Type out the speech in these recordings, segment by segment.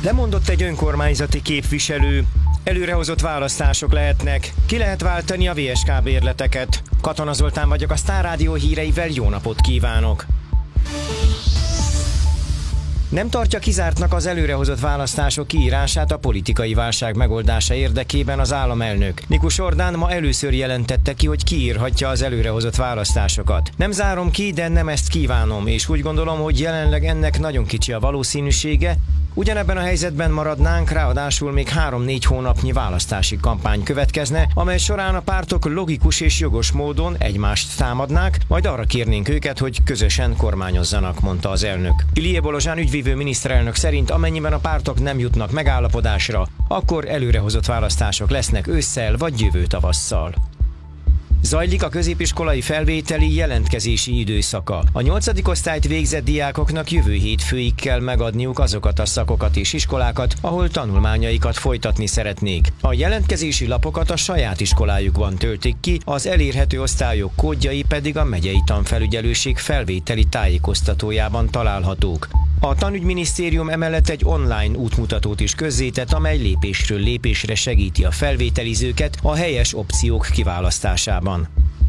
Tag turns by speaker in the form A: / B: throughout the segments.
A: Lemondott egy önkormányzati képviselő. Előrehozott választások lehetnek. Ki lehet váltani a VSK bérleteket? Katona Zoltán vagyok, a Sztár Rádió híreivel jó napot kívánok! Nem tartja kizártnak az előrehozott választások kiírását a politikai válság megoldása érdekében az államelnök. Nikus Orbán ma először jelentette ki, hogy kiírhatja az előrehozott választásokat. Nem zárom ki, de nem ezt kívánom, és úgy gondolom, hogy jelenleg ennek nagyon kicsi a valószínűsége. Ugyanebben a helyzetben maradnánk, ráadásul még 3-4 hónapnyi választási kampány következne, amely során a pártok logikus és jogos módon egymást támadnák, majd arra kérnénk őket, hogy közösen kormányozzanak, mondta az elnök. Ilie Bolozsán ügyvívő miniszterelnök szerint amennyiben a pártok nem jutnak megállapodásra, akkor előrehozott választások lesznek ősszel vagy jövő tavasszal. Zajlik a középiskolai felvételi jelentkezési időszaka. A 8. osztályt végzett diákoknak jövő hétfőig kell megadniuk azokat a szakokat és iskolákat, ahol tanulmányaikat folytatni szeretnék. A jelentkezési lapokat a saját iskolájukban töltik ki, az elérhető osztályok kódjai pedig a megyei tanfelügyelőség felvételi tájékoztatójában találhatók. A tanügyminisztérium emellett egy online útmutatót is közzétett, amely lépésről lépésre segíti a felvételizőket a helyes opciók kiválasztásában.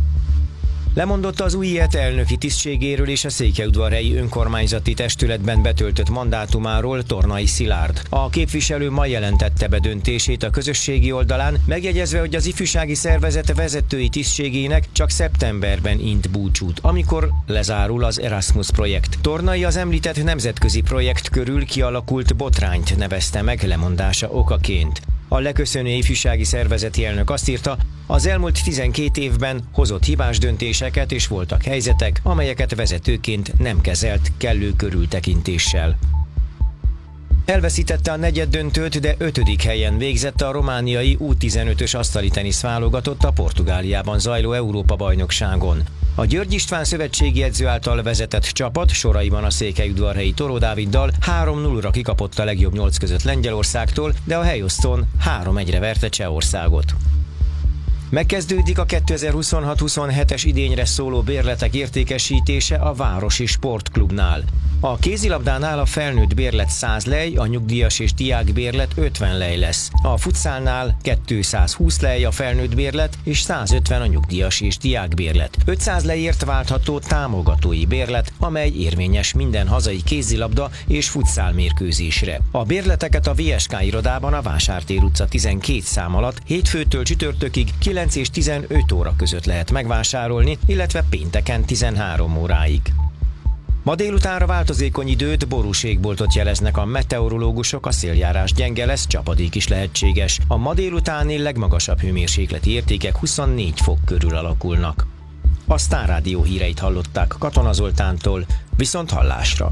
A: Lemondott az UIET elnöki tisztségéről és a székelyudvarhelyi önkormányzati testületben betöltött mandátumáról Tornai Szilárd. A képviselő ma jelentette be döntését a közösségi oldalán, megjegyezve, hogy az ifjúsági szervezet vezetői tisztségének csak szeptemberben int búcsút, amikor lezárul az Erasmus projekt. Tornai az említett nemzetközi projekt körül kialakult botrányt nevezte meg lemondása okaként. A leköszönő ifjúsági szervezeti elnök azt írta, az elmúlt 12 évben hozott hibás döntéseket és voltak helyzetek, amelyeket vezetőként nem kezelt kellő körültekintéssel. Elveszítette a negyeddöntőt, de 5. helyen végzett a romániai U15-ös asztali tenisz válogatott a Portugáliában zajló Európa-bajnokságon. A György István szövetségi edző által vezetett csapat soraiban a székelyudvarhelyi Toró Dáviddal 3-0-ra kikapott a legjobb 8 között Lengyelországtól, de a helyosztón 3-1-re verte Csehországot. Megkezdődik a 2026-27-es idényre szóló bérletek értékesítése a Városi Sportklubnál. A kézilabdánál a felnőtt bérlet 100 lej, a nyugdíjas és diák bérlet 50 lej lesz. A futszálnál 220 lej a felnőtt bérlet és 150 a nyugdíjas és diák bérlet. 500 lejért váltható támogatói bérlet, amely érvényes minden hazai kézilabda és futszál mérkőzésre. A bérleteket a VSK irodában a Vásártér utca 12 szám alatt hétfőtől csütörtökig 9 és 15 óra között lehet megvásárolni, illetve pénteken 13 óráig. Ma délutánra változékony időt, borús égboltot jeleznek a meteorológusok, a széljárás gyenge lesz, csapadék is lehetséges. A ma délutáni legmagasabb hőmérsékleti értékek 24 fok körül alakulnak. A Sztár Rádió híreit hallották Katona Zoltántól, viszont hallásra.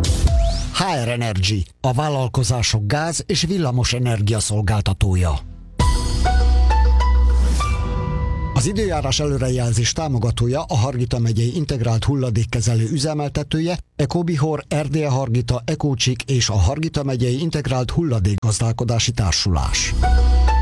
B: HR Energy, a vállalkozások gáz- és villamos energia szolgáltatója. Az időjárás előrejelzés támogatója a Hargita megyei integrált hulladékkezelő üzemeltetője, Ecobihor, RDE Hargita, Ecócsik és a Hargita megyei integrált hulladékgazdálkodási társulás.